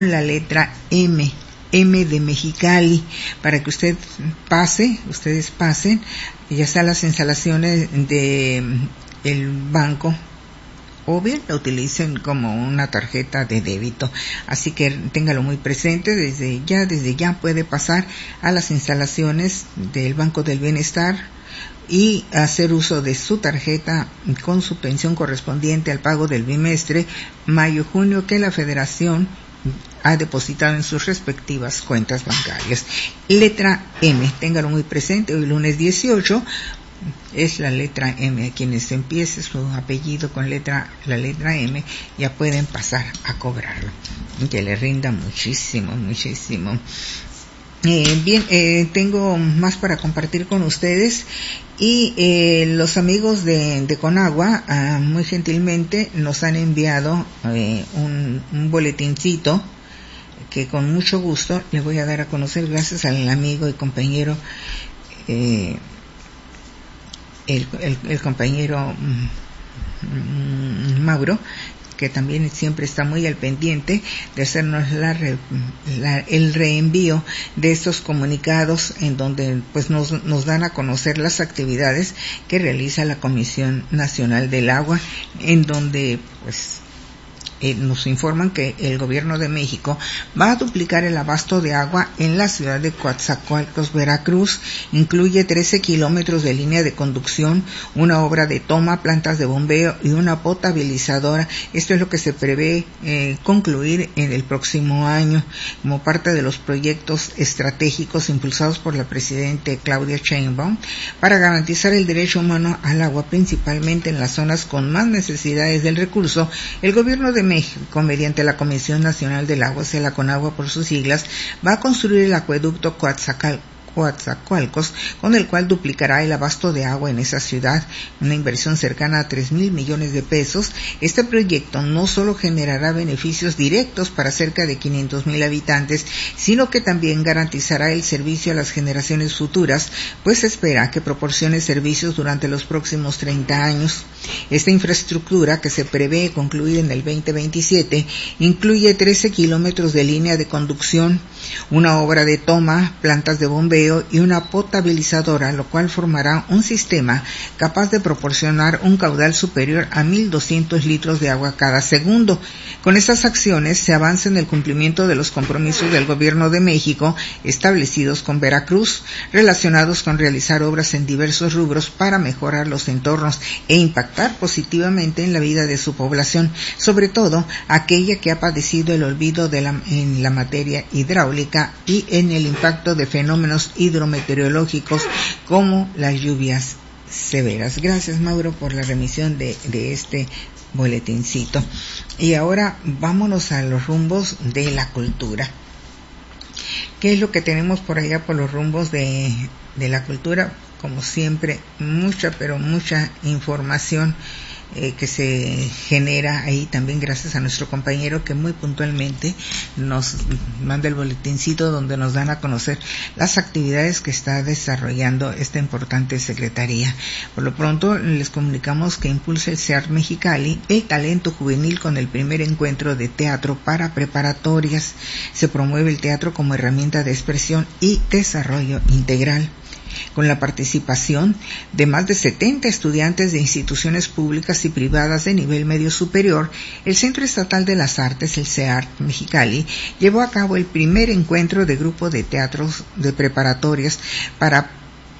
la letra M de Mexicali, para que ustedes pasen, ya están las instalaciones de el banco, o bien la utilicen como una tarjeta de débito, así que téngalo muy presente. Desde ya puede pasar a las instalaciones del Banco del Bienestar y hacer uso de su tarjeta con su pensión correspondiente al pago del bimestre mayo-junio que la Federación ha depositado en sus respectivas cuentas bancarias. Letra M, téngalo muy presente, hoy lunes 18 es la letra M. Quienes empiece su apellido con la letra M ya pueden pasar a cobrarlo, que le rinda muchísimo. Tengo más para compartir con ustedes y los amigos de Conagua muy gentilmente nos han enviado un boletincito que con mucho gusto le voy a dar a conocer, gracias al amigo y compañero el compañero Mauro, que también siempre está muy al pendiente de hacernos el reenvío de estos comunicados, en donde pues nos dan a conocer las actividades que realiza la Comisión Nacional del Agua, en donde pues nos informan que el gobierno de México va a duplicar el abasto de agua en la ciudad de Coatzacoalcos, Veracruz. Incluye 13 kilómetros de línea de conducción, una obra de toma, plantas de bombeo y una potabilizadora. Esto es lo que se prevé concluir en el próximo año como parte de los proyectos estratégicos impulsados por la presidenta Claudia Sheinbaum para garantizar el derecho humano al agua, principalmente en las zonas con más necesidades del recurso. El gobierno de México, mediante la Comisión Nacional del Agua, la Conagua por sus siglas, va a construir el acueducto Coatzacoalcos, con el cual duplicará el abasto de agua en esa ciudad, una inversión cercana a 3,000 millones de pesos. Este proyecto no solo generará beneficios directos para cerca de 500,000 habitantes, sino que también garantizará el servicio a las generaciones futuras, pues se espera que proporcione servicios durante los próximos 30 años. Esta infraestructura, que se prevé concluir en el 2027, incluye 13 kilómetros de línea de conducción, una obra de toma, plantas de bombeo y una potabilizadora, lo cual formará un sistema capaz de proporcionar un caudal superior a 1,200 litros de agua cada segundo. Con estas acciones se avanza en el cumplimiento de los compromisos del gobierno de México establecidos con Veracruz, relacionados con realizar obras en diversos rubros para mejorar los entornos e impactar positivamente en la vida de su población, sobre todo aquella que ha padecido el olvido en la materia hidráulica y en el impacto de fenómenos hidrometeorológicos como las lluvias severas. Gracias, Mauro, por la remisión de este boletincito. Y ahora vámonos a los rumbos de la cultura. ¿Qué es lo que tenemos por allá por los rumbos de la cultura? Como siempre, mucha información que se genera ahí también, gracias a nuestro compañero que muy puntualmente nos manda el boletincito donde nos dan a conocer las actividades que está desarrollando esta importante secretaría. Por lo pronto les comunicamos que impulsa el CEART Mexicali el talento juvenil con el primer encuentro de teatro para preparatorias. Se promueve el teatro como herramienta de expresión y desarrollo integral, con la participación de más de 70 estudiantes de instituciones públicas y privadas de nivel medio superior. El Centro Estatal de las Artes, el CEART Mexicali, llevó a cabo el primer encuentro de grupo de teatros de preparatorias para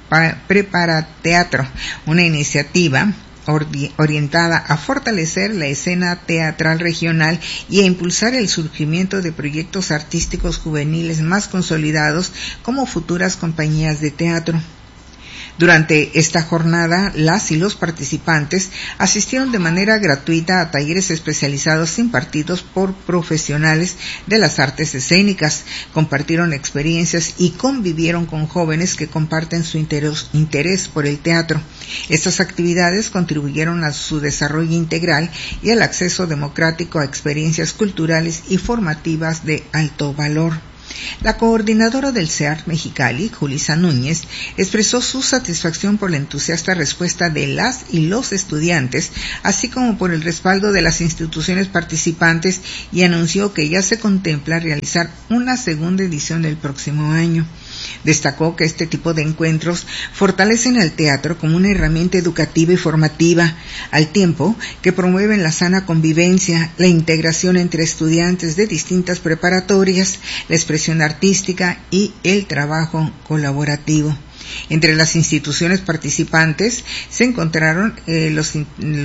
Preparateatro, una iniciativa orientada a fortalecer la escena teatral regional y a impulsar el surgimiento de proyectos artísticos juveniles más consolidados como futuras compañías de teatro. Durante esta jornada, las y los participantes asistieron de manera gratuita a talleres especializados impartidos por profesionales de las artes escénicas, compartieron experiencias y convivieron con jóvenes que comparten su interés por el teatro. Estas actividades contribuyeron a su desarrollo integral y al acceso democrático a experiencias culturales y formativas de alto valor. La coordinadora del CEART Mexicali, Julissa Núñez, expresó su satisfacción por la entusiasta respuesta de las y los estudiantes, así como por el respaldo de las instituciones participantes, y anunció que ya se contempla realizar una segunda edición el próximo año. Destacó que este tipo de encuentros fortalecen al teatro como una herramienta educativa y formativa, al tiempo que promueven la sana convivencia, la integración entre estudiantes de distintas preparatorias, la expresión artística y el trabajo colaborativo. Entre las instituciones participantes se encontraron los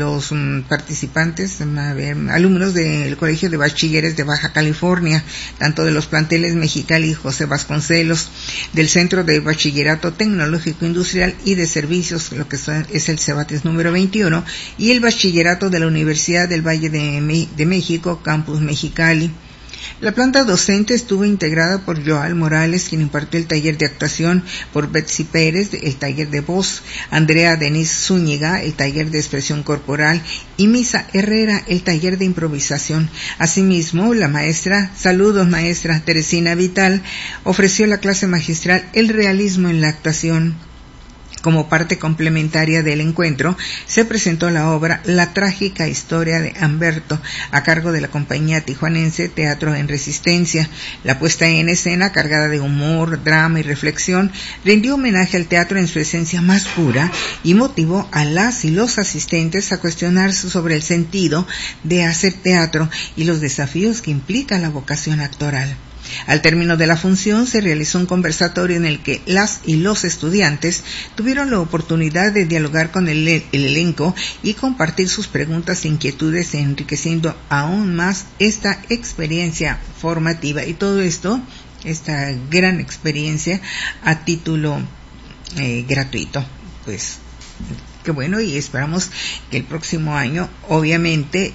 participantes, alumnos del Colegio de Bachilleres de Baja California, tanto de los planteles Mexicali y José Vasconcelos, del Centro de Bachillerato Tecnológico Industrial y de Servicios, lo que es el CEBATES número 21, y el Bachillerato de la Universidad del Valle de México, Campus Mexicali. La planta docente estuvo integrada por Joal Morales, quien impartió el taller de actuación, por Betsy Pérez, el taller de voz, Andrea Denise Zúñiga, el taller de expresión corporal, y Misa Herrera, el taller de improvisación. Asimismo, la maestra Teresina Vital, ofreció la clase magistral El realismo en la actuación. Como parte complementaria del encuentro, se presentó la obra La trágica historia de Humberto, a cargo de la compañía tijuanense Teatro en Resistencia. La puesta en escena, cargada de humor, drama y reflexión, rindió homenaje al teatro en su esencia más pura y motivó a las y los asistentes a cuestionarse sobre el sentido de hacer teatro y los desafíos que implica la vocación actoral. Al término de la función se realizó un conversatorio en el que las y los estudiantes tuvieron la oportunidad de dialogar con el elenco y compartir sus preguntas e inquietudes, enriqueciendo aún más esta experiencia formativa. Y todo esto, esta gran experiencia, a título gratuito. Pues qué bueno, y esperamos que el próximo año obviamente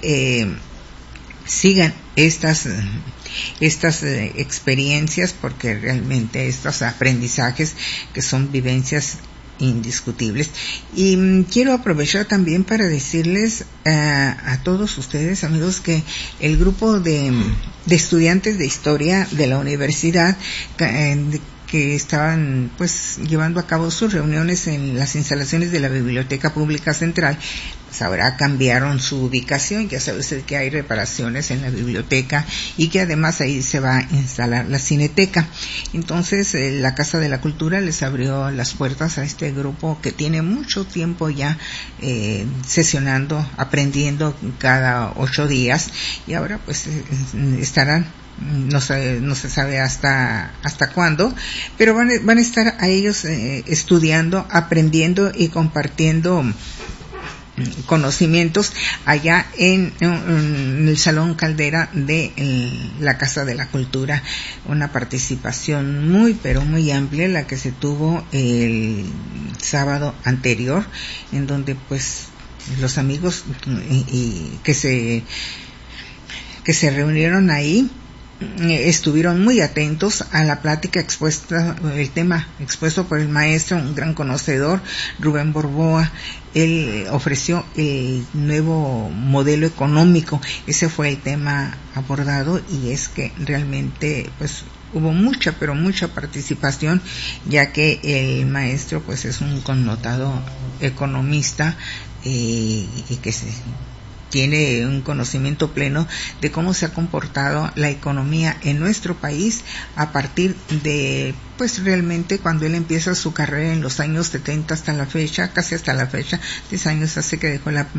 sigan estas experiencias, porque realmente estos aprendizajes que son vivencias indiscutibles. Y quiero aprovechar también para decirles a todos ustedes, amigos, que el grupo de estudiantes de historia de la universidad que estaban pues llevando a cabo sus reuniones en las instalaciones de la Biblioteca Pública Central, pues ahora cambiaron su ubicación. Ya sabe usted que hay reparaciones en la biblioteca y que además ahí se va a instalar la Cineteca. Entonces la Casa de la Cultura les abrió las puertas a este grupo que tiene mucho tiempo ya sesionando, aprendiendo cada 8 días, y ahora pues estarán, no se sabe hasta cuándo, pero van a estar a ellos estudiando, aprendiendo y compartiendo conocimientos allá en el Salón Caldera de la Casa de la Cultura. Una participación muy pero muy amplia la que se tuvo el sábado anterior, en donde pues los amigos que se reunieron ahí estuvieron muy atentos a la plática expuesta, el tema expuesto por el maestro, un gran conocedor, Rubén Borboa. Él ofreció el nuevo modelo económico. Ese fue el tema abordado, y es que realmente pues hubo mucha participación, ya que el maestro pues es un connotado economista y que tiene un conocimiento pleno de cómo se ha comportado la economía en nuestro país a partir de, pues realmente cuando él empieza su carrera en los años 70 hasta la fecha, casi hasta la fecha, 10 años hace que dejó la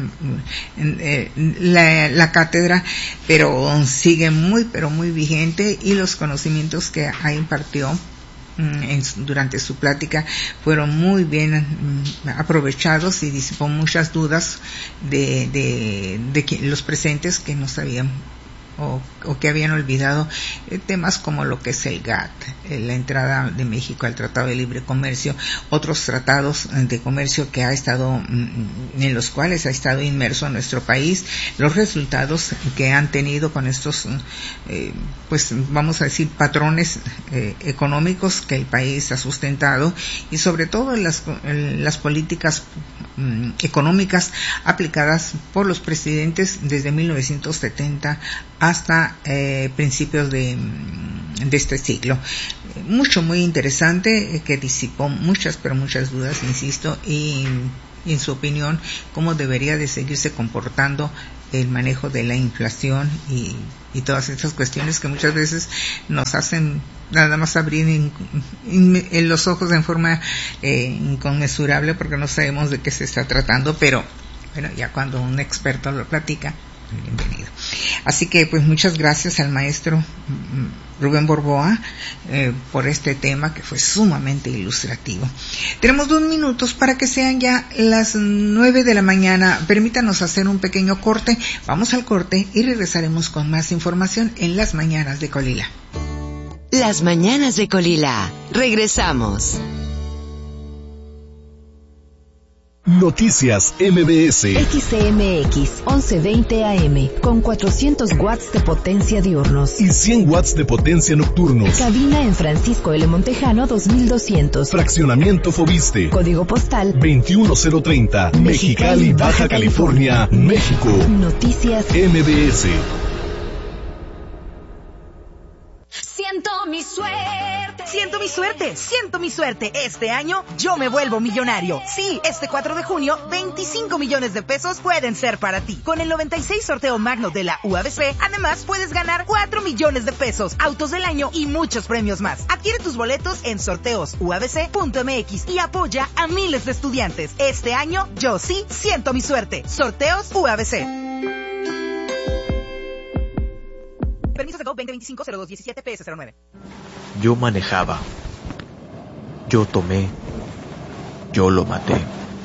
cátedra, pero sigue muy vigente, y los conocimientos que impartió durante su plática fueron muy bien aprovechados y disipó muchas dudas de los presentes que no sabían o que habían olvidado temas como lo que es el GATT, la entrada de México al Tratado de Libre Comercio, otros tratados de comercio que en los cuales ha estado inmerso nuestro país, los resultados que han tenido con estos pues vamos a decir patrones económicos que el país ha sustentado, y sobre todo las políticas económicas aplicadas por los presidentes desde 1970 hasta principios este siglo. Muy interesante, que disipó muchas dudas, insisto, y en su opinión, cómo debería de seguirse comportando el manejo de la inflación y todas estas cuestiones que muchas veces nos hacen nada más abrir en los ojos en forma inconmensurable, porque no sabemos de qué se está tratando, pero bueno, ya cuando un experto lo platica, bienvenido. Así que pues muchas gracias al maestro Rubén Borboa por este tema que fue sumamente ilustrativo. Tenemos 2 minutos para que sean ya las 9 de la mañana. Permítanos hacer un pequeño corte. Vamos al corte y regresaremos con más información en Las Mañanas de Colila. Las Mañanas de Colila. Regresamos. Noticias MBS. XCMX 1120 AM con 400 watts de potencia diurnos y 100 watts de potencia nocturnos. Cabina en Francisco L. Montejano 2200. Fraccionamiento Fobiste. Código postal 21030. Mexicali, Baja California, México. Noticias MBS. Siento mi suerte. Siento mi suerte, siento mi suerte. Este año yo me vuelvo millonario. Sí, este 4 de junio, 25 millones de pesos pueden ser para ti. Con el 96 sorteo magno de la UABC, además puedes ganar 4 millones de pesos, autos del año y muchos premios más. Adquiere tus boletos en sorteosuabc.mx y apoya a miles de estudiantes. Este año yo sí siento mi suerte. Sorteos UABC. Permiso de 2025-0217 PS09. Yo manejaba. Yo tomé. Yo lo maté.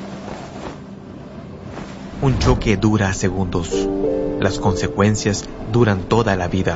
Un choque dura segundos. Las consecuencias duran toda la vida.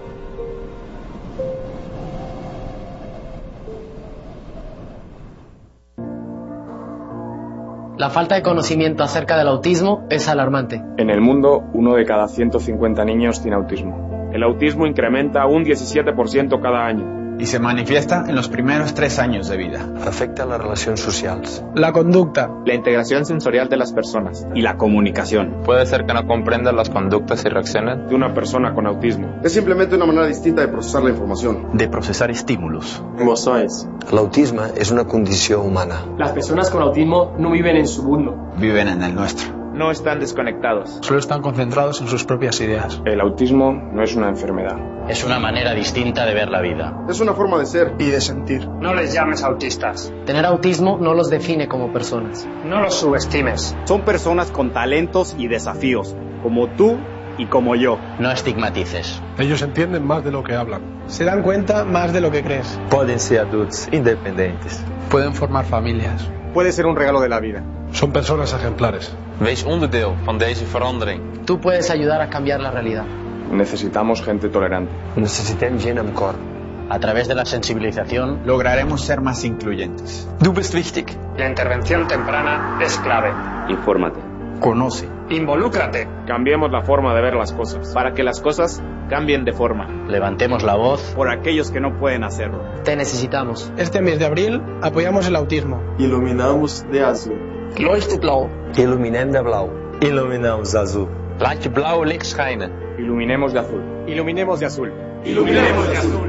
La falta de conocimiento acerca del autismo es alarmante. En el mundo, 1 de cada 150 niños tiene autismo. El autismo incrementa un 17% cada año. Y se manifiesta en los primeros 3 años de vida. Afecta las relaciones sociales, la conducta, la integración sensorial de las personas y la comunicación. Puede ser que no comprendas las conductas y reacciones de una persona con autismo. Es simplemente una manera distinta de procesar la información, de procesar estímulos. Emociones. El autismo es una condición humana. Las personas con autismo no viven en su mundo, viven en el nuestro. No están desconectados. Solo están concentrados en sus propias ideas. El autismo no es una enfermedad. Es una manera distinta de ver la vida. Es una forma de ser y de sentir. No les llames autistas. Tener autismo no los define como personas. No los subestimes. Son personas con talentos y desafíos, como tú y como yo. No estigmatices. Ellos entienden más de lo que hablan. Se dan cuenta más de lo que crees. Pueden ser adultos independientes. Pueden formar familias. Puede ser un regalo de la vida. Son personas ejemplares. Wees onderdeel van deze verandering. Tú puedes ayudar a cambiar la realidad. Necesitamos gente tolerante. Necesitamos gent amb cor. A través de la sensibilización lograremos ser más incluyentes. Du bist wichtig. La intervención temprana es clave. Infórmate. Conoce. Involúcrate. Cambiemos la forma de ver las cosas, para que las cosas cambien de forma. Levantemos la voz por aquellos que no pueden hacerlo. Te necesitamos. Este mes de abril apoyamos el autismo. Iluminamos de azul. Leuchtet blau. Iluminem de blau. Iluminamos de azul. Laat je blauwe licht schijnen. Iluminemos de azul. Iluminemos de azul. Iluminemos de azul.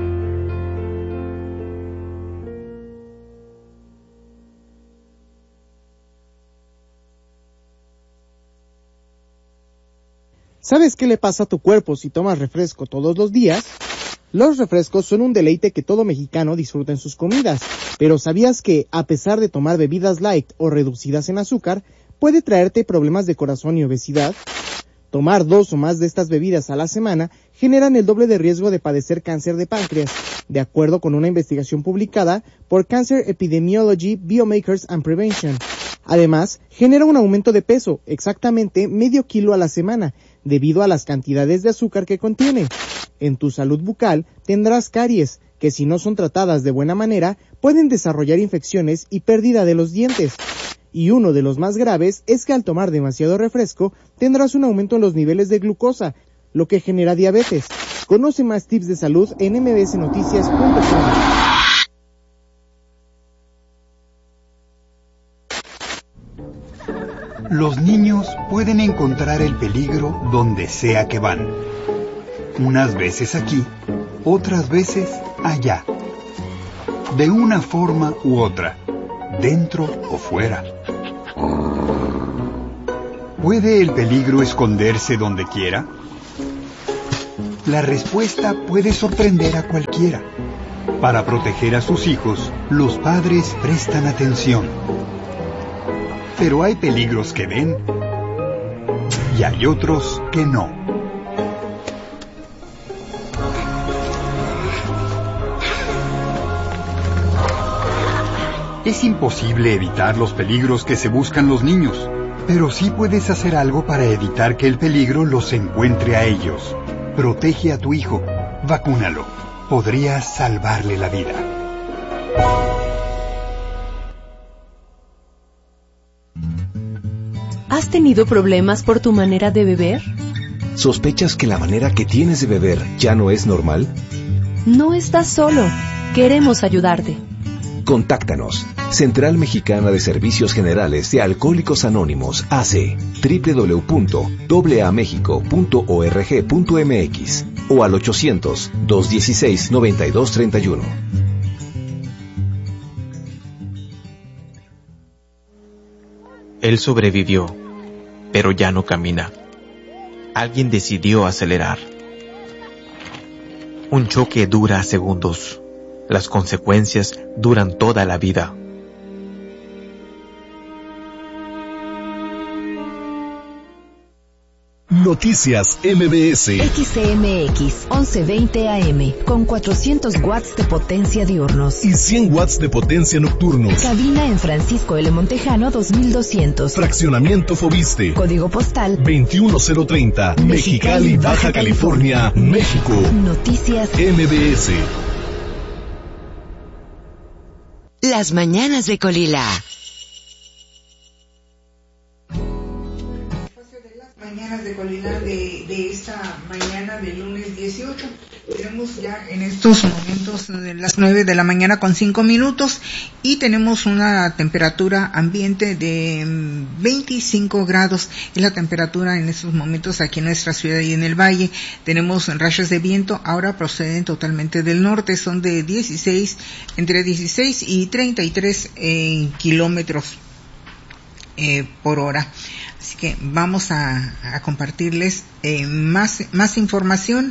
¿Sabes qué le pasa a tu cuerpo si tomas refresco todos los días? Los refrescos son un deleite que todo mexicano disfruta en sus comidas, pero ¿sabías que, a pesar de tomar bebidas light o reducidas en azúcar, puede traerte problemas de corazón y obesidad? Tomar 2 o más de estas bebidas a la semana generan el doble de riesgo de padecer cáncer de páncreas, de acuerdo con una investigación publicada por Cancer Epidemiology, Biomarkers and Prevention. Además, genera un aumento de peso, exactamente medio kilo a la semana, debido a las cantidades de azúcar que contiene. En tu salud bucal tendrás caries, que si no son tratadas de buena manera, pueden desarrollar infecciones y pérdida de los dientes. Y uno de los más graves es que al tomar demasiado refresco, tendrás un aumento en los niveles de glucosa, lo que genera diabetes. Conoce más tips de salud en mbsnoticias.com. Los niños pueden encontrar el peligro donde sea que van. Unas veces aquí, otras veces allá. De una forma u otra, dentro o fuera. ¿Puede el peligro esconderse donde quiera? La respuesta puede sorprender a cualquiera. Para proteger a sus hijos, los padres prestan atención. Pero hay peligros que ven y hay otros que no. Es imposible evitar los peligros que se buscan los niños, pero sí puedes hacer algo para evitar que el peligro los encuentre a ellos. Protege a tu hijo, vacúnalo. Podrías salvarle la vida. ¿Has tenido problemas por tu manera de beber? ¿Sospechas que la manera que tienes de beber ya no es normal? No estás solo. Queremos ayudarte. Contáctanos. Central Mexicana de Servicios Generales de Alcohólicos Anónimos AC, www.aamexico.org.mx o al 800-216-9231. Él sobrevivió, pero ya no camina. Alguien decidió acelerar. Un choque dura segundos. Las consecuencias duran toda la vida. Noticias MBS. XCMX 1120 AM con 400 watts de potencia diurnos y 100 watts de potencia nocturnos. Cabina en Francisco L. Montejano 2200. Fraccionamiento Fobiste. Código postal 21030. Mexicali, Baja California, México. Noticias MBS. Las mañanas de Colila. Mañanas de Colila de esta mañana del lunes 18. Tenemos ya en estos momentos las 9 de la mañana con 5 minutos y tenemos una temperatura ambiente de 25 grados. Es la temperatura en estos momentos aquí en nuestra ciudad y en el valle. Tenemos rachas de viento, ahora proceden totalmente del norte, son de entre 16 y 33 kilómetros por hora. Así que vamos a compartirles más información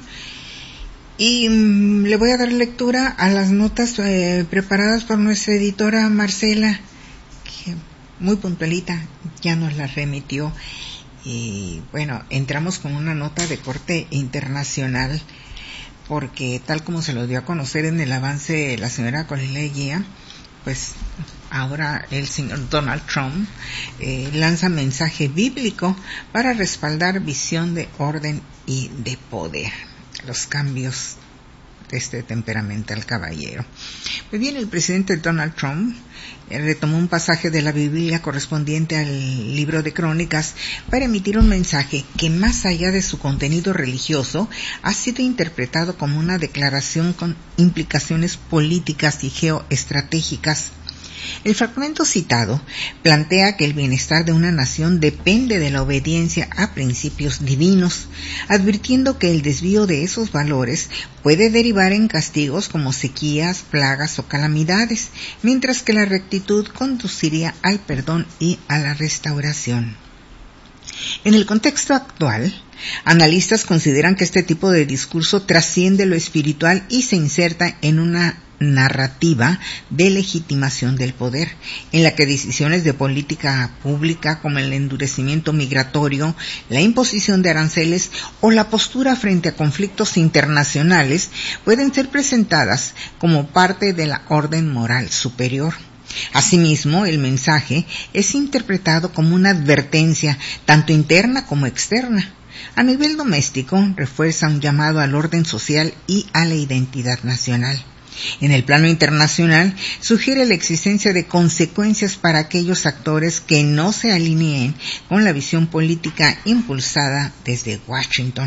y le voy a dar lectura a las notas preparadas por nuestra editora Marcela, que muy puntualita ya nos las remitió. Y bueno, entramos con una nota de corte internacional porque tal como se lo dio a conocer en el avance la señora Colila Guía, pues ahora el señor Donald Trump lanza mensaje bíblico para respaldar visión de orden y de poder. Los cambios de este temperamental caballero. Muy bien, el presidente Donald Trump retomó un pasaje de la Biblia correspondiente al libro de Crónicas para emitir un mensaje que, más allá de su contenido religioso, ha sido interpretado como una declaración con implicaciones políticas y geoestratégicas. El fragmento citado plantea que el bienestar de una nación depende de la obediencia a principios divinos, advirtiendo que el desvío de esos valores puede derivar en castigos como sequías, plagas o calamidades, mientras que la rectitud conduciría al perdón y a la restauración. En el contexto actual, analistas consideran que este tipo de discurso trasciende lo espiritual y se inserta en una narrativa de legitimación del poder, en la que decisiones de política pública como el endurecimiento migratorio, la imposición de aranceles o la postura frente a conflictos internacionales pueden ser presentadas como parte de la orden moral superior. Asimismo, el mensaje es interpretado como una advertencia, tanto interna como externa. A nivel doméstico, refuerza un llamado al orden social y a la identidad nacional. En el plano internacional, sugiere la existencia de consecuencias para aquellos actores que no se alineen con la visión política impulsada desde Washington.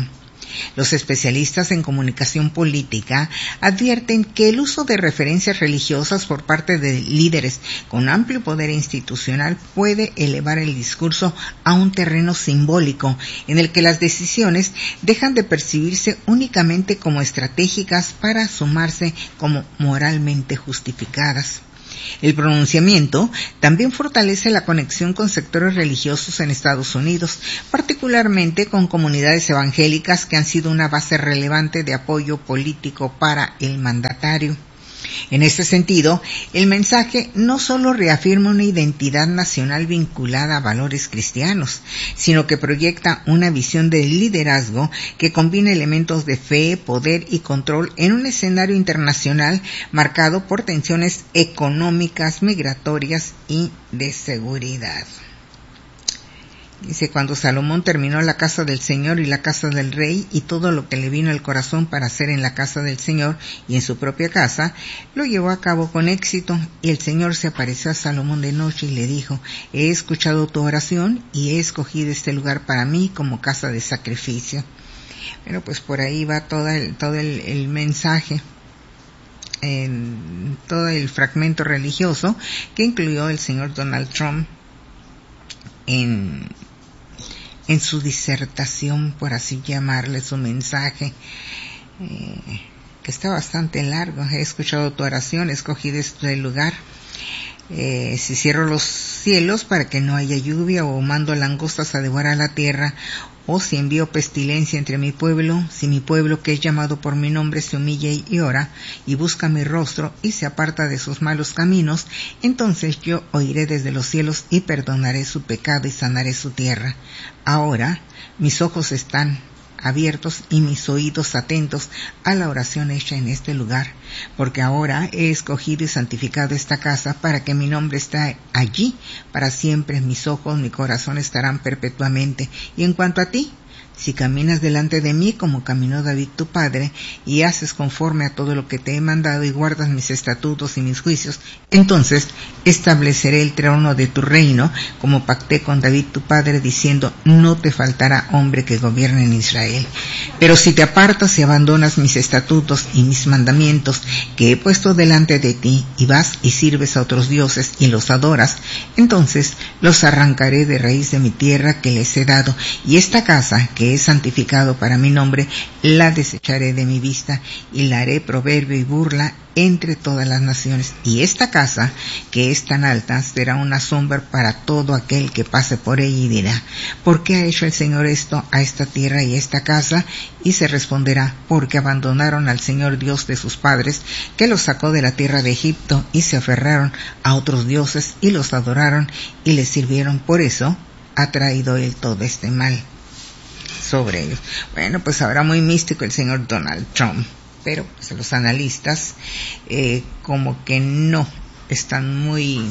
Los especialistas en comunicación política advierten que el uso de referencias religiosas por parte de líderes con amplio poder institucional puede elevar el discurso a un terreno simbólico en el que las decisiones dejan de percibirse únicamente como estratégicas para sumarse como moralmente justificadas. El pronunciamiento también fortalece la conexión con sectores religiosos en Estados Unidos, particularmente con comunidades evangélicas que han sido una base relevante de apoyo político para el mandatario. En este sentido, el mensaje no solo reafirma una identidad nacional vinculada a valores cristianos, sino que proyecta una visión de liderazgo que combina elementos de fe, poder y control en un escenario internacional marcado por tensiones económicas, migratorias y de seguridad. Dice, cuando Salomón terminó la casa del Señor y la casa del rey y todo lo que le vino al corazón para hacer en la casa del Señor y en su propia casa, lo llevó a cabo con éxito, y el Señor se apareció a Salomón de noche y le dijo, he escuchado tu oración y he escogido este lugar para mí como casa de sacrificio. Bueno, pues por ahí va todo el mensaje, todo el fragmento religioso que incluyó el señor Donald Trump en su disertación, por así llamarle, su mensaje, que está bastante largo. He escuchado tu oración, he escogido este lugar. Si cierro los cielos para que no haya lluvia, o mando langostas a devorar la tierra, o si envío pestilencia entre mi pueblo, si mi pueblo que es llamado por mi nombre se humilla y ora, y busca mi rostro, y se aparta de sus malos caminos, entonces yo oiré desde los cielos y perdonaré su pecado y sanaré su tierra. Ahora mis ojos están abiertos y mis oídos atentos a la oración hecha en este lugar, porque ahora he escogido y santificado esta casa para que mi nombre esté allí para siempre. Mis ojos, mi corazón estarán perpetuamente. Y en cuanto a ti, si caminas delante de mí como caminó David tu padre, y haces conforme a todo lo que te he mandado y guardas mis estatutos y mis juicios, entonces estableceré el trono de tu reino, como pacté con David tu padre, diciendo, no te faltará hombre que gobierne en Israel. Pero si te apartas y abandonas mis estatutos y mis mandamientos que he puesto delante de ti, y vas y sirves a otros dioses y los adoras, entonces los arrancaré de raíz de mi tierra que les he dado, y esta casa que he santificado para mi nombre, la desecharé de mi vista, y la haré proverbio y burla entre todas las naciones. Y esta casa, que es tan alta, será una sombra para todo aquel que pase por ella, y dirá, ¿por qué ha hecho el Señor esto a esta tierra y a esta casa? Y se responderá, porque abandonaron al Señor Dios de sus padres, que los sacó de la tierra de Egipto, y se aferraron a otros dioses, y los adoraron, y les sirvieron. Por eso ha traído él todo este mal sobre ellos. Bueno, pues ahora muy místico el señor Donald Trump, pero pues los analistas como que no están muy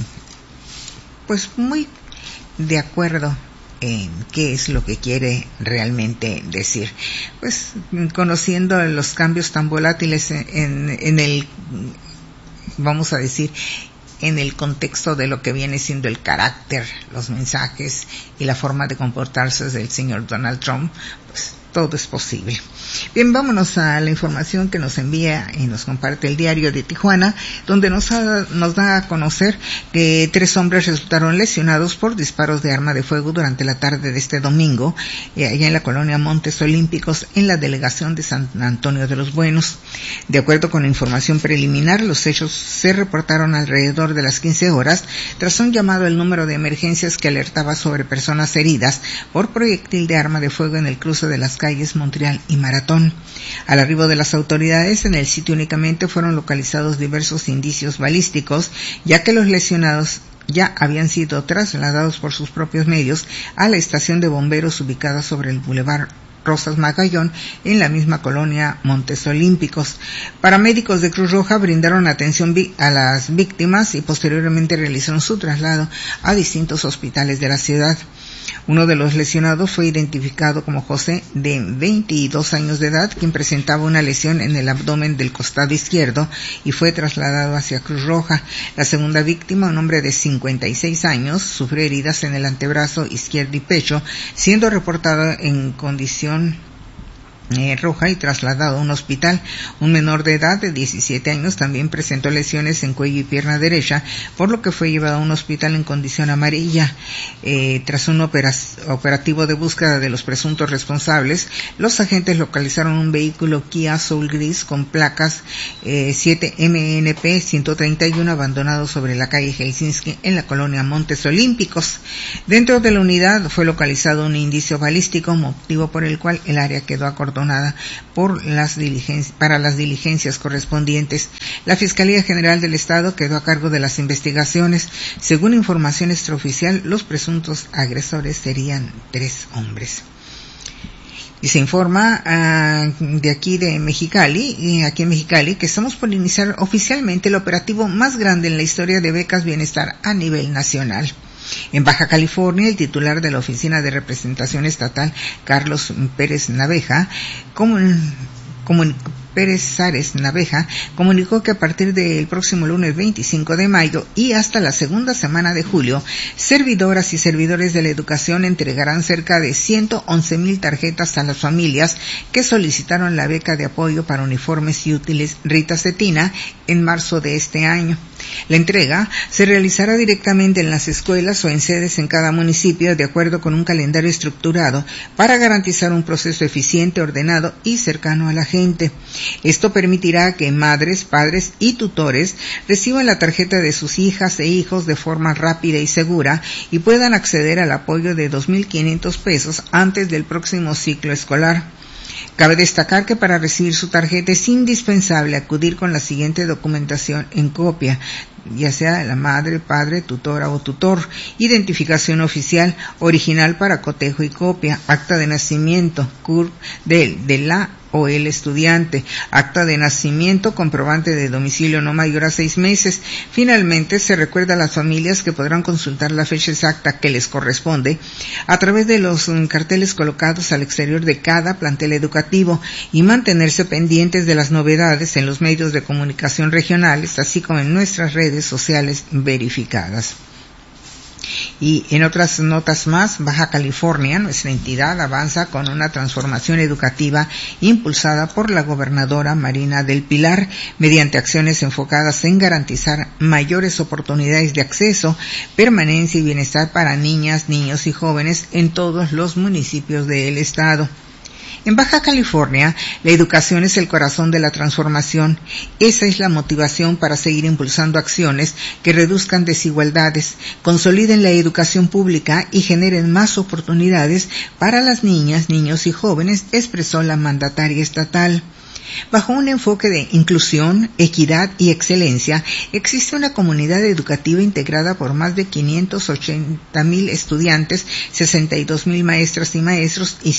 de acuerdo en qué es lo que quiere realmente decir. Pues conociendo los cambios tan volátiles en el, vamos a decir, en el contexto de lo que viene siendo el carácter, los mensajes y la forma de comportarse del señor Donald Trump, pues todo es posible. Bien, vámonos a la información que nos envía y nos comparte el Diario de Tijuana, donde nos da a conocer que 3 hombres resultaron lesionados por disparos de arma de fuego durante la tarde de este domingo, allá en la colonia Montes Olímpicos, en la delegación de San Antonio de los Buenos. De acuerdo con la información preliminar, los hechos se reportaron alrededor de las 15 horas, tras un llamado al número de emergencias que alertaba sobre personas heridas por proyectil de arma de fuego en el cruce de las calles Montreal y Maratón. Al arribo de las autoridades, en el sitio únicamente fueron localizados diversos indicios balísticos, ya que los lesionados ya habían sido trasladados por sus propios medios a la estación de bomberos ubicada sobre el Boulevard Rosas Magallón, en la misma colonia Montes Olímpicos. Paramédicos de Cruz Roja brindaron atención a las víctimas y posteriormente realizaron su traslado a distintos hospitales de la ciudad. Uno de los lesionados fue identificado como José, de 22 años de edad, quien presentaba una lesión en el abdomen del costado izquierdo y fue trasladado hacia Cruz Roja. La segunda víctima, un hombre de 56 años, sufrió heridas en el antebrazo izquierdo y pecho, siendo reportado en condición roja y trasladado a un hospital. Un menor de edad de 17 años también presentó lesiones en cuello y pierna derecha, por lo que fue llevado a un hospital en condición amarilla. Tras un operativo de búsqueda de los presuntos responsables, los agentes localizaron un vehículo Kia Soul gris con placas 7MNP 131 abandonado sobre la calle Helsinki en la colonia Montes Olímpicos. Dentro de la unidad fue localizado un indicio balístico, motivo por el cual el área quedó acordonada para las diligencias correspondientes. La Fiscalía General del Estado quedó a cargo de las investigaciones. Según información extraoficial, los presuntos agresores serían 3 hombres. Y se informa de aquí en Mexicali, que estamos por iniciar oficialmente el operativo más grande en la historia de becas bienestar a nivel nacional. En Baja California, el titular de la Oficina de Representación Estatal, Carlos Pérez Naveja, comunicó que a partir del próximo lunes 25 de mayo y hasta la segunda semana de julio, servidoras y servidores de la educación entregarán cerca de 111,000 tarjetas a las familias que solicitaron la beca de apoyo para uniformes y útiles Rita Cetina en marzo de este año. La entrega se realizará directamente en las escuelas o en sedes en cada municipio de acuerdo con un calendario estructurado para garantizar un proceso eficiente, ordenado y cercano a la gente. Esto permitirá que madres, padres y tutores reciban la tarjeta de sus hijas e hijos de forma rápida y segura y puedan acceder al apoyo de 2,500 pesos antes del próximo ciclo escolar. Cabe destacar que para recibir su tarjeta es indispensable acudir con la siguiente documentación en copia, ya sea de la madre, padre, tutora o tutor: identificación oficial, original para cotejo y copia, acta de nacimiento, CURP de la o el estudiante, acta de nacimiento, comprobante de domicilio no mayor a 6 meses. Finalmente, se recuerda a las familias que podrán consultar la fecha exacta que les corresponde a través de los carteles colocados al exterior de cada plantel educativo y mantenerse pendientes de las novedades en los medios de comunicación regionales, así como en nuestras redes sociales verificadas. Y en otras notas más, Baja California, nuestra entidad, avanza con una transformación educativa impulsada por la gobernadora Marina del Pilar, mediante acciones enfocadas en garantizar mayores oportunidades de acceso, permanencia y bienestar para niñas, niños y jóvenes en todos los municipios del estado. En Baja California, la educación es el corazón de la transformación. Esa es la motivación para seguir impulsando acciones que reduzcan desigualdades, consoliden la educación pública y generen más oportunidades para las niñas, niños y jóvenes, expresó la mandataria estatal. Bajo un enfoque de inclusión, equidad y excelencia, existe una comunidad educativa integrada por más de 580,000 estudiantes, 62,000 maestras y maestros y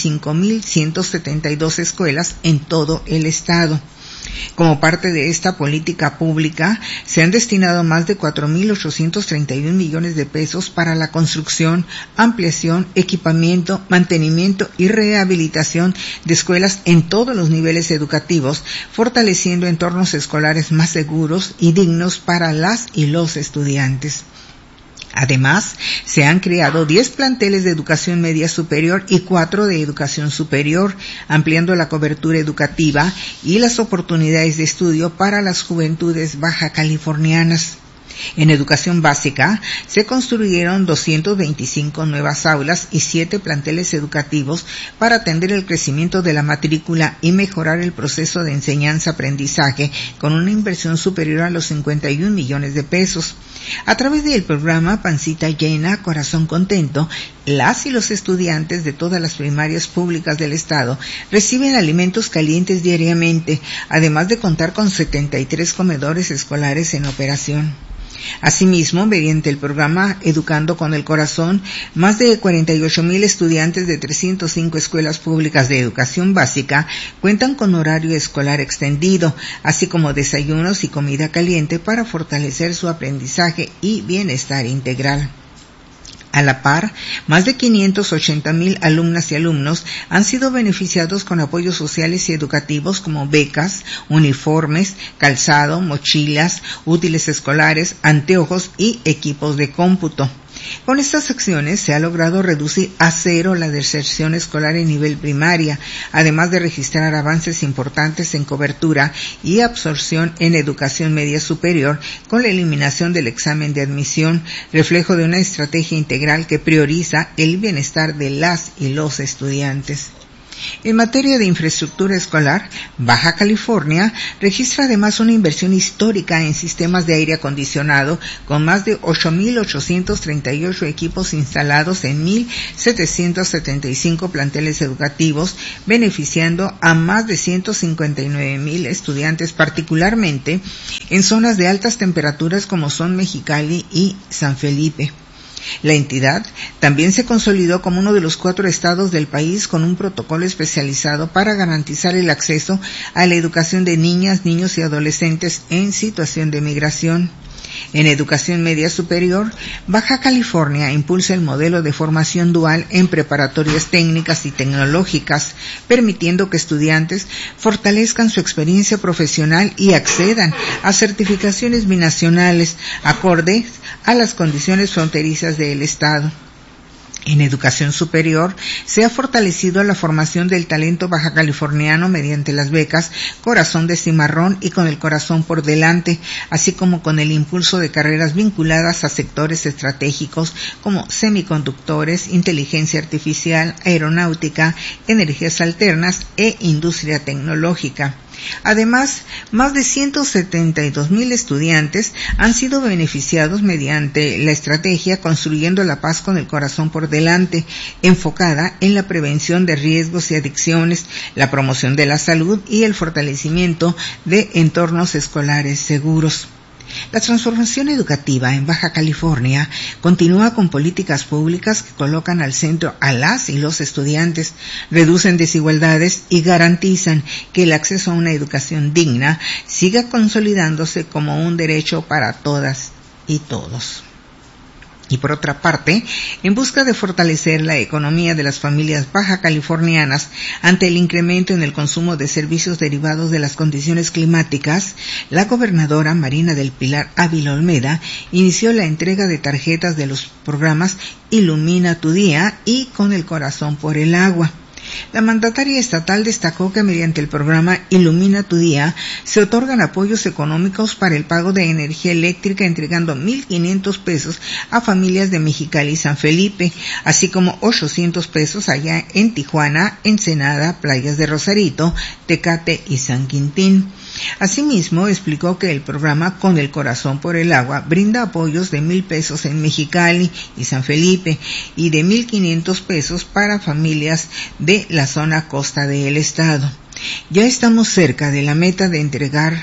5,172 escuelas en todo el estado. Como parte de esta política pública, se han destinado más de 4,831 millones de pesos para la construcción, ampliación, equipamiento, mantenimiento y rehabilitación de escuelas en todos los niveles educativos, fortaleciendo entornos escolares más seguros y dignos para las y los estudiantes. Además, se han creado 10 planteles de educación media superior y 4 de educación superior, ampliando la cobertura educativa y las oportunidades de estudio para las juventudes baja californianas. En educación básica, se construyeron 225 nuevas aulas y 7 planteles educativos para atender el crecimiento de la matrícula y mejorar el proceso de enseñanza-aprendizaje con una inversión superior a los 51 millones de pesos. A través del programa Pancita Llena, Corazón Contento, las y los estudiantes de todas las primarias públicas del estado reciben alimentos calientes diariamente, además de contar con 73 comedores escolares en operación. Asimismo, mediante el programa Educando con el Corazón, más de 48,000 estudiantes de 305 escuelas públicas de educación básica cuentan con horario escolar extendido, así como desayunos y comida caliente para fortalecer su aprendizaje y bienestar integral. A la par, más de 580,000 alumnas y alumnos han sido beneficiados con apoyos sociales y educativos como becas, uniformes, calzado, mochilas, útiles escolares, anteojos y equipos de cómputo. Con estas acciones se ha logrado reducir a cero la deserción escolar en nivel primaria, además de registrar avances importantes en cobertura y absorción en educación media superior con la eliminación del examen de admisión, reflejo de una estrategia integral que prioriza el bienestar de las y los estudiantes. En materia de infraestructura escolar, Baja California registra además una inversión histórica en sistemas de aire acondicionado, con más de 8.838 equipos instalados en 1.775 planteles educativos, beneficiando a más de 159,000 estudiantes, particularmente en zonas de altas temperaturas como son Mexicali y San Felipe. La entidad también se consolidó como uno de los 4 estados del país con un protocolo especializado para garantizar el acceso a la educación de niñas, niños y adolescentes en situación de migración. En educación media superior, Baja California impulsa el modelo de formación dual en preparatorias técnicas y tecnológicas, permitiendo que estudiantes fortalezcan su experiencia profesional y accedan a certificaciones binacionales acordes a las condiciones fronterizas del estado. En educación superior se ha fortalecido la formación del talento baja californiano mediante las becas Corazón de Cimarrón y Con el Corazón por Delante, así como con el impulso de carreras vinculadas a sectores estratégicos como semiconductores, inteligencia artificial, aeronáutica, energías alternas e industria tecnológica. Además, más de 172,000 estudiantes han sido beneficiados mediante la estrategia Construyendo la Paz con el Corazón por Delante, enfocada en la prevención de riesgos y adicciones, la promoción de la salud y el fortalecimiento de entornos escolares seguros. La transformación educativa en Baja California continúa con políticas públicas que colocan al centro a las y los estudiantes, reducen desigualdades y garantizan que el acceso a una educación digna siga consolidándose como un derecho para todas y todos. Y por otra parte, en busca de fortalecer la economía de las familias baja californianas ante el incremento en el consumo de servicios derivados de las condiciones climáticas, la gobernadora Marina del Pilar Ávila Olmeda inició la entrega de tarjetas de los programas Ilumina tu Día y Con el Corazón por el Agua. La mandataria estatal destacó que mediante el programa Ilumina tu Día se otorgan apoyos económicos para el pago de energía eléctrica, entregando 1,500 pesos a familias de Mexicali y San Felipe, así como 800 pesos allá en Tijuana, Ensenada, Playas de Rosarito, Tecate y San Quintín. Asimismo, explicó que el programa Con el Corazón por el Agua brinda apoyos de 1,000 pesos en Mexicali y San Felipe y de 1,500 pesos para familias de la zona costa del estado. Ya estamos cerca de la meta de entregar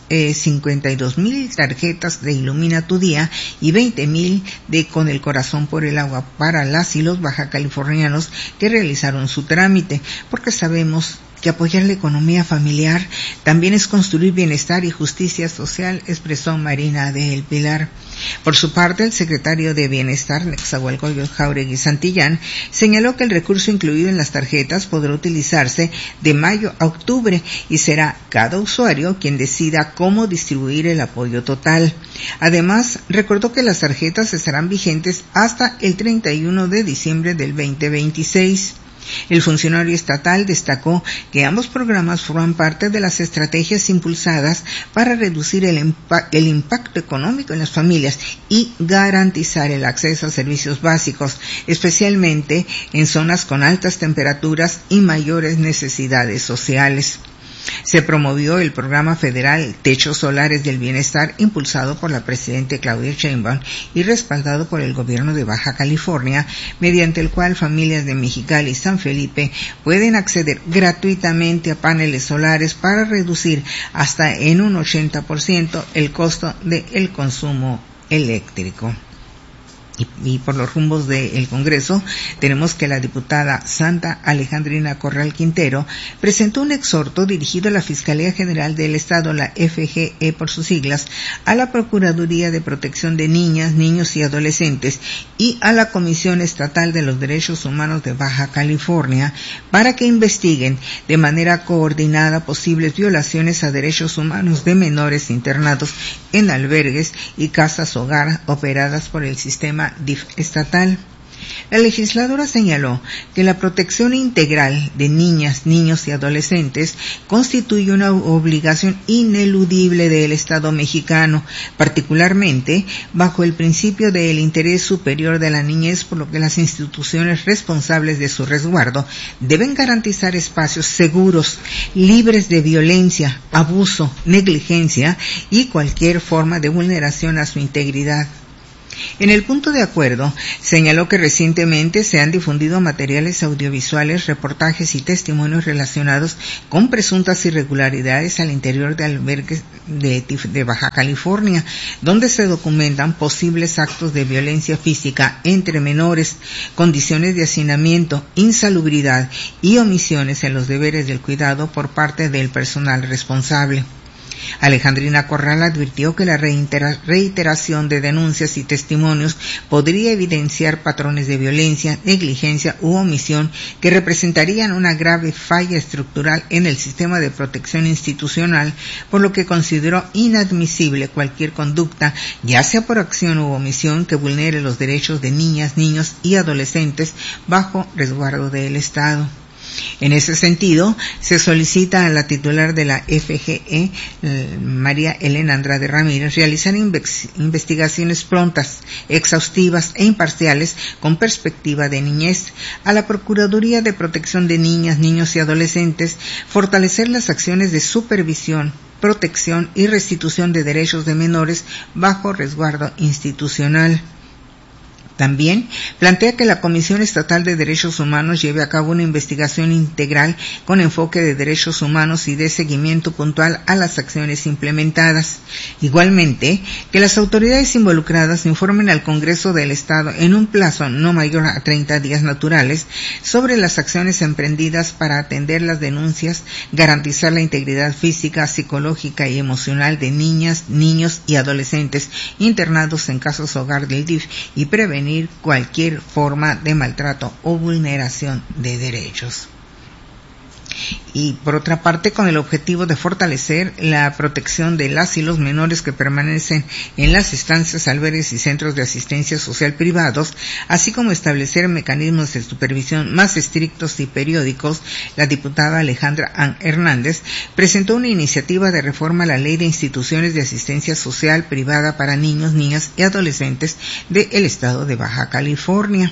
52,000 tarjetas de Ilumina tu Día y 20,000 de Con el Corazón por el Agua para las y los baja californianos que realizaron su trámite, porque sabemos que apoyar la economía familiar también es construir bienestar y justicia social, expresó Marina del Pilar. Por su parte, el secretario de Bienestar, Nezahualcóyotl Jáuregui Santillán, señaló que el recurso incluido en las tarjetas podrá utilizarse de mayo a octubre y será cada usuario quien decida cómo distribuir el apoyo total. Además, recordó que las tarjetas estarán vigentes hasta el 31 de diciembre del 2026. El funcionario estatal destacó que ambos programas forman parte de las estrategias impulsadas para reducir el impacto económico en las familias y garantizar el acceso a servicios básicos, especialmente en zonas con altas temperaturas y mayores necesidades sociales. Se promovió el programa federal Techos Solares del Bienestar, impulsado por la presidenta Claudia Sheinbaum y respaldado por el gobierno de Baja California, mediante el cual familias de Mexicali y San Felipe pueden acceder gratuitamente a paneles solares para reducir hasta en un 80% el costo del consumo eléctrico. Y por los rumbos del Congreso, tenemos que la diputada Santa Alejandrina Corral Quintero presentó un exhorto dirigido a la Fiscalía General del Estado, la FGE por sus siglas, a la Procuraduría de Protección de Niñas, Niños y Adolescentes y a la Comisión Estatal de los Derechos Humanos de Baja California para que investiguen de manera coordinada posibles violaciones a derechos humanos de menores internados en albergues y casas hogar operadas por el sistema DIF estatal. La legisladora señaló que la protección integral de niñas, niños y adolescentes constituye una obligación ineludible del Estado mexicano, particularmente bajo el principio del interés superior de la niñez, por lo que las instituciones responsables de su resguardo deben garantizar espacios seguros, libres de violencia, abuso, negligencia y cualquier forma de vulneración a su integridad. En el punto de acuerdo, señaló que recientemente se han difundido materiales audiovisuales, reportajes y testimonios relacionados con presuntas irregularidades al interior de albergues de Baja California, donde se documentan posibles actos de violencia física entre menores, condiciones de hacinamiento, insalubridad y omisiones en los deberes del cuidado por parte del personal responsable. Alejandrina Corral advirtió que la reiteración de denuncias y testimonios podría evidenciar patrones de violencia, negligencia u omisión que representarían una grave falla estructural en el sistema de protección institucional, por lo que consideró inadmisible cualquier conducta, ya sea por acción u omisión, que vulnere los derechos de niñas, niños y adolescentes bajo resguardo del Estado. En ese sentido, se solicita a la titular de la FGE, María Elena Andrade Ramírez, realizar investigaciones prontas, exhaustivas e imparciales con perspectiva de niñez, a la Procuraduría de Protección de Niñas, Niños y Adolescentes, fortalecer las acciones de supervisión, protección y restitución de derechos de menores bajo resguardo institucional. También plantea que la Comisión Estatal de Derechos Humanos lleve a cabo una investigación integral con enfoque de derechos humanos y de seguimiento puntual a las acciones implementadas. Igualmente, que las autoridades involucradas informen al Congreso del Estado en un plazo no mayor a 30 días naturales sobre las acciones emprendidas para atender las denuncias, garantizar la integridad física, psicológica y emocional de niñas, niños y adolescentes internados en casos hogar del DIF y prevenir cualquier forma de maltrato o vulneración de derechos. Y por otra parte, con el objetivo de fortalecer la protección de las y los menores que permanecen en las estancias, albergues y centros de asistencia social privados, así como establecer mecanismos de supervisión más estrictos y periódicos, la diputada Alejandra Ann Hernández presentó una iniciativa de reforma a la Ley de Instituciones de Asistencia Social Privada para Niños, Niñas y Adolescentes del Estado de Baja California.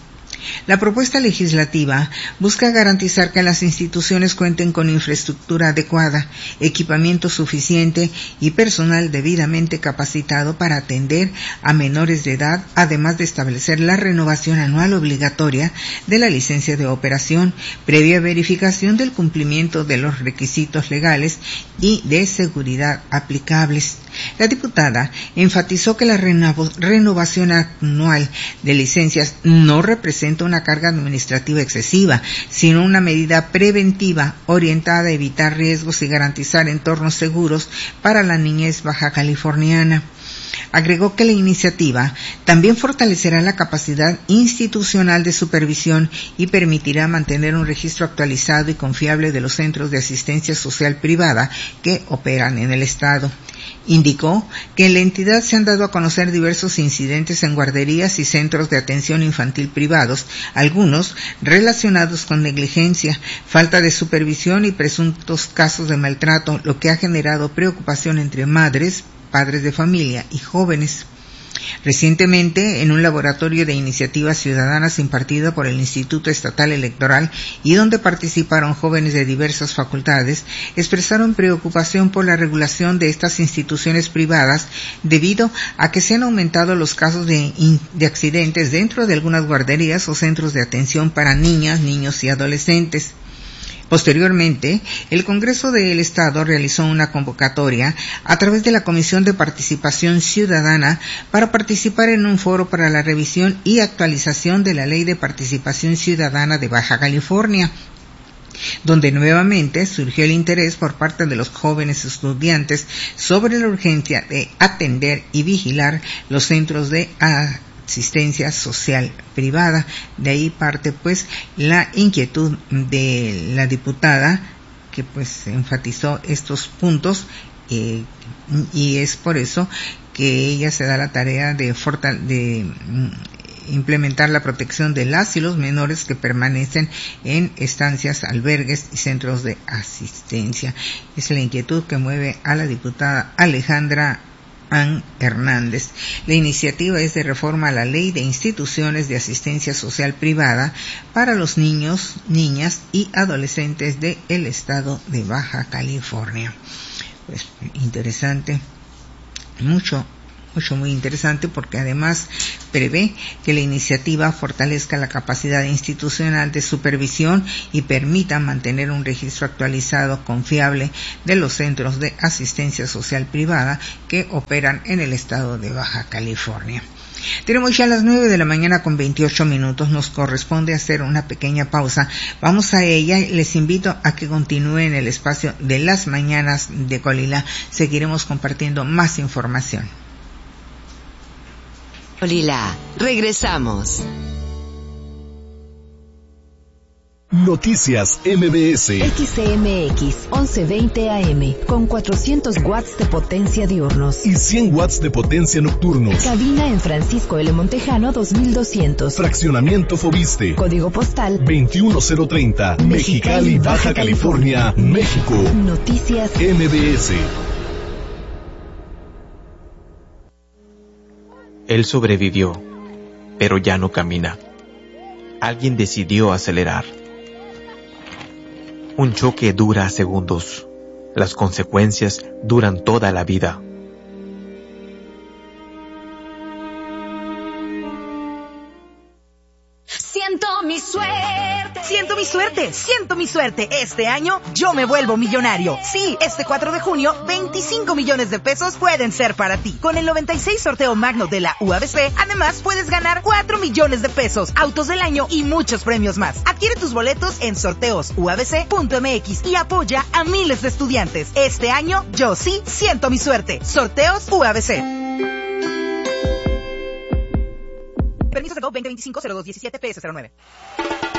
La propuesta legislativa busca garantizar que las instituciones cuenten con infraestructura adecuada, equipamiento suficiente y personal debidamente capacitado para atender a menores de edad, además de establecer la renovación anual obligatoria de la licencia de operación, previa verificación del cumplimiento de los requisitos legales y de seguridad aplicables. La diputada enfatizó que la renovación anual de licencias no representa una carga administrativa excesiva, sino una medida preventiva orientada a evitar riesgos y garantizar entornos seguros para la niñez baja californiana. Agregó que la iniciativa también fortalecerá la capacidad institucional de supervisión y permitirá mantener un registro actualizado y confiable de los centros de asistencia social privada que operan en el Estado. Indicó que en la entidad se han dado a conocer diversos incidentes en guarderías y centros de atención infantil privados, algunos relacionados con negligencia, falta de supervisión y presuntos casos de maltrato, lo que ha generado preocupación entre madres, padres de familia y jóvenes. Recientemente, en un laboratorio de iniciativas ciudadanas impartido por el Instituto Estatal Electoral y donde participaron jóvenes de diversas facultades, expresaron preocupación por la regulación de estas instituciones privadas debido a que se han aumentado los casos de accidentes dentro de algunas guarderías o centros de atención para niñas, niños y adolescentes. Posteriormente, el Congreso del Estado realizó una convocatoria a través de la Comisión de Participación Ciudadana para participar en un foro para la revisión y actualización de la Ley de Participación Ciudadana de Baja California, donde nuevamente surgió el interés por parte de los jóvenes estudiantes sobre la urgencia de atender y vigilar los centros de asistencia social privada. De ahí parte pues la inquietud de la diputada, que pues enfatizó estos puntos y es por eso que ella se da la tarea de implementar la protección de las y los menores que permanecen en estancias, albergues y centros de asistencia. Es la inquietud que mueve a la diputada Alejandra Ann Hernández. La iniciativa es de reforma a la Ley de Instituciones de Asistencia Social Privada para los niños, niñas y adolescentes del estado de Baja California. Pues interesante, muy interesante, porque además prevé que la iniciativa fortalezca la capacidad institucional de supervisión y permita mantener un registro actualizado, confiable, de los centros de asistencia social privada que operan en el estado de Baja California. Tenemos ya las 9 de la mañana con 28 minutos. Nos corresponde hacer una pequeña pausa. Vamos a ella y les invito a que continúen el espacio de las mañanas de Colila. Seguiremos compartiendo más información. Colila, regresamos. Noticias MBS. XCMX 1120 AM con 400 watts de potencia diurnos y 100 watts de potencia nocturnos. Cabina en Francisco L. Montejano 2200. Fraccionamiento Fobiste. Código postal 21030. Mexicali, Baja California, México. Noticias MBS. Él sobrevivió, pero ya no camina. Alguien decidió acelerar. Un choque dura segundos. Las consecuencias duran toda la vida. Siento mi suerte. Siento mi suerte, siento mi suerte. Este año yo me vuelvo millonario. Sí, este 4 de junio, 25 millones de pesos pueden ser para ti. Con el 96 sorteo magno de la UABC, además puedes ganar 4 millones de pesos, autos del año y muchos premios más. Adquiere tus boletos en sorteosuabc.mx y apoya a miles de estudiantes. Este año yo sí siento mi suerte. Sorteos UABC. Permiso de 2025-0217 PS09.